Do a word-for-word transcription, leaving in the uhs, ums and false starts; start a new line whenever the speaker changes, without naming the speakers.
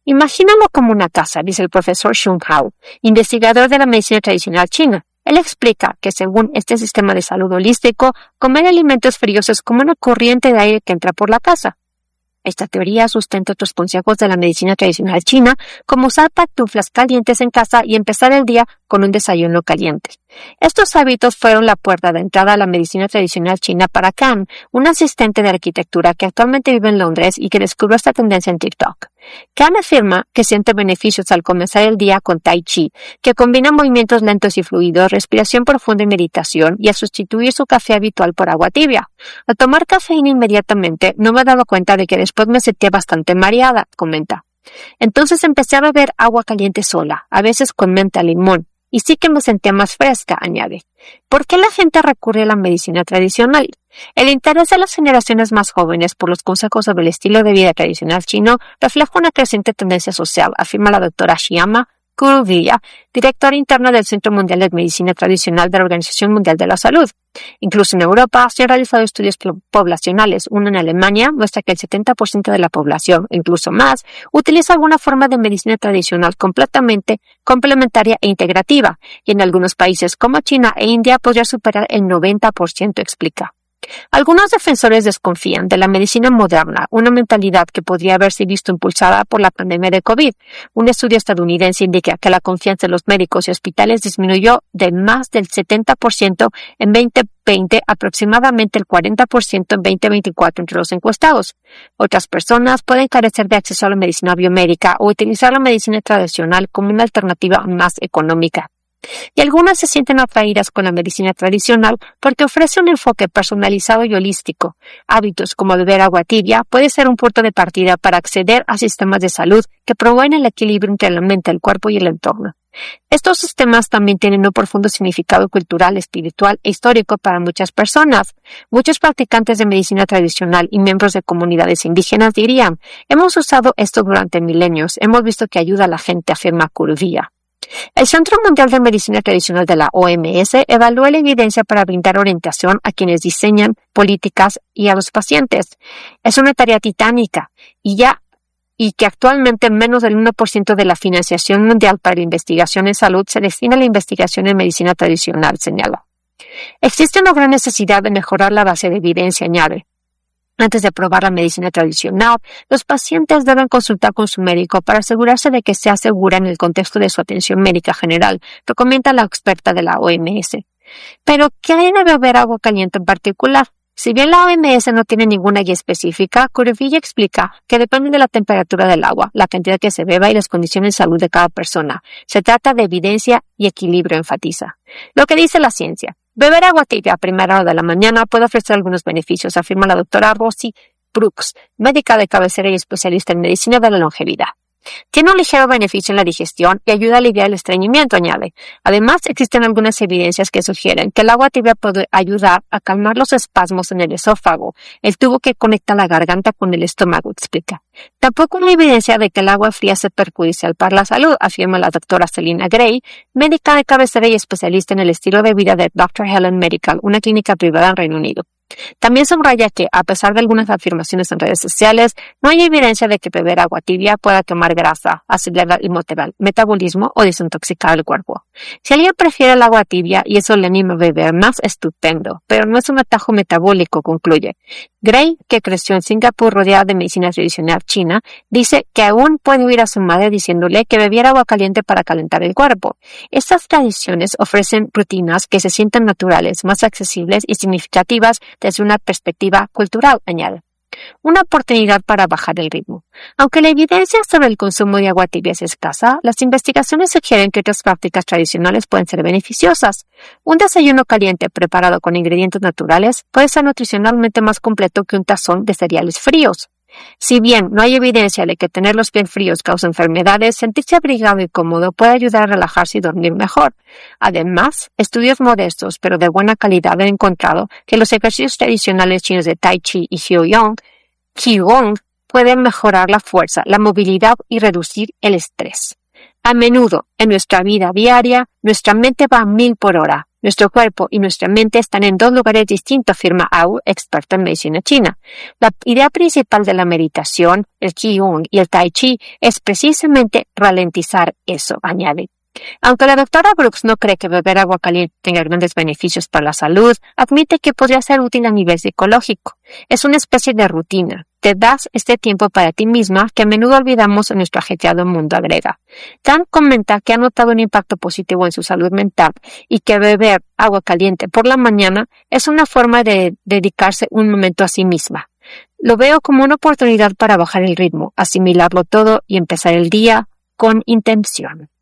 Imagínalo como una casa, dice el profesor Xun Hao, investigador de la medicina tradicional china. Él explica que según este sistema de salud holístico, comer alimentos fríos es como una corriente de aire que entra por la casa. Esta teoría sustenta otros consejos de la medicina tradicional china, como usar pantuflas calientes en casa y empezar el día con un desayuno caliente. Estos hábitos fueron la puerta de entrada a la medicina tradicional china para Cam, un asistente de arquitectura que actualmente vive en Londres y que descubrió esta tendencia en TikTok. Cam afirma que siente beneficios al comenzar el día con Tai Chi, que combina movimientos lentos y fluidos, respiración profunda y meditación, y a sustituir su café habitual por agua tibia. Al tomar cafeína inmediatamente, no me daba cuenta de que después me sentía bastante mareada, comenta. Entonces empecé a beber agua caliente sola, a veces con menta limón, y sí que me sentía más fresca, añade. ¿Por qué la gente recurre a la medicina tradicional? El interés de las generaciones más jóvenes por los consejos sobre el estilo de vida tradicional chino refleja una creciente tendencia social, afirma la doctora Shyama Kuruvilla, directora interna del Centro Mundial de Medicina Tradicional de la Organización Mundial de la Salud. Incluso en Europa se han realizado estudios poblacionales. Uno en Alemania muestra que el setenta por ciento de la población, incluso más, utiliza alguna forma de medicina tradicional completamente complementaria e integrativa, y en algunos países como China e India podría superar el noventa por ciento, explica. Algunos defensores desconfían de la medicina moderna, una mentalidad que podría haberse visto impulsada por la pandemia de COVID. Un estudio estadounidense indica que la confianza en los médicos y hospitales disminuyó de más del setenta por ciento en veinte veinte, aproximadamente el cuarenta por ciento en veinte veinticuatro entre los encuestados. Otras personas pueden carecer de acceso a la medicina biomédica o utilizar la medicina tradicional como una alternativa más económica. Y algunas se sienten atraídas con la medicina tradicional porque ofrece un enfoque personalizado y holístico. Hábitos como beber agua tibia puede ser un punto de partida para acceder a sistemas de salud que promueven el equilibrio entre la mente, el cuerpo y el entorno. Estos sistemas también tienen un profundo significado cultural, espiritual e histórico para muchas personas. Muchos practicantes de medicina tradicional y miembros de comunidades indígenas dirían, hemos usado esto durante milenios, hemos visto que ayuda a la gente, afirma Kuruvilla. El Centro Mundial de Medicina Tradicional de la O M S evalúa la evidencia para brindar orientación a quienes diseñan políticas y a los pacientes. Es una tarea titánica y ya y que actualmente menos del uno por ciento de la financiación mundial para la investigación en salud se destina a la investigación en medicina tradicional, señala. Existe una gran necesidad de mejorar la base de evidencia, añade. Antes de probar la medicina tradicional, los pacientes deben consultar con su médico para asegurarse de que sea segura en el contexto de su atención médica general, recomienda la experta de la O M S. Pero, ¿qué hay de beber agua caliente en particular? Si bien la O M S no tiene ninguna guía específica, Kuruvilla explica que depende de la temperatura del agua, la cantidad que se beba y las condiciones de salud de cada persona. Se trata de evidencia y equilibrio, enfatiza. Lo que dice la ciencia. Beber agua tibia a primera hora de la mañana puede ofrecer algunos beneficios, afirma la doctora Rosie Brooks, médica de cabecera y especialista en medicina de la longevidad. Tiene un ligero beneficio en la digestión y ayuda a aliviar el estreñimiento, añade. Además, existen algunas evidencias que sugieren que el agua tibia puede ayudar a calmar los espasmos en el esófago, el tubo que conecta la garganta con el estómago, explica. Tampoco hay evidencia de que el agua fría sea perjudicial para la salud, afirma la doctora Selina Gray, médica de cabecera y especialista en el estilo de vida de doctor Helen Medical, una clínica privada en Reino Unido. También subraya que, a pesar de algunas afirmaciones en redes sociales, no hay evidencia de que beber agua tibia pueda quemar grasa, acelerar el metabolismo o desintoxicar el cuerpo. Si alguien prefiere el agua tibia y eso le anima a beber más, estupendo, pero no es un atajo metabólico, concluye. Gray, que creció en Singapur rodeada de medicina tradicional china, dice que aún puede oír a su madre diciéndole que bebiera agua caliente para calentar el cuerpo. Estas tradiciones ofrecen rutinas que se sienten naturales, más accesibles y significativas desde una perspectiva cultural, añade. Una oportunidad para bajar el ritmo. Aunque la evidencia sobre el consumo de agua tibia es escasa, las investigaciones sugieren que otras prácticas tradicionales pueden ser beneficiosas. Un desayuno caliente preparado con ingredientes naturales puede ser nutricionalmente más completo que un tazón de cereales fríos. Si bien no hay evidencia de que tener los pies fríos causa enfermedades, sentirse abrigado y cómodo puede ayudar a relajarse y dormir mejor. Además, estudios modestos pero de buena calidad han encontrado que los ejercicios tradicionales chinos de Tai Chi y Qigong, Qigong pueden mejorar la fuerza, la movilidad y reducir el estrés. A menudo, en nuestra vida diaria, nuestra mente va a mil por hora. Nuestro cuerpo y nuestra mente están en dos lugares distintos, afirma Au, experto en medicina china. La idea principal de la meditación, el Qigong y el Tai Chi es precisamente ralentizar eso, añade. Aunque la doctora Brooks no cree que beber agua caliente tenga grandes beneficios para la salud, admite que podría ser útil a nivel psicológico. Es una especie de rutina. Te das este tiempo para ti misma que a menudo olvidamos en nuestro ajetreado mundo, agrega. Dan comenta que ha notado un impacto positivo en su salud mental y que beber agua caliente por la mañana es una forma de dedicarse un momento a sí misma. Lo veo como una oportunidad para bajar el ritmo, asimilarlo todo y empezar el día con intención.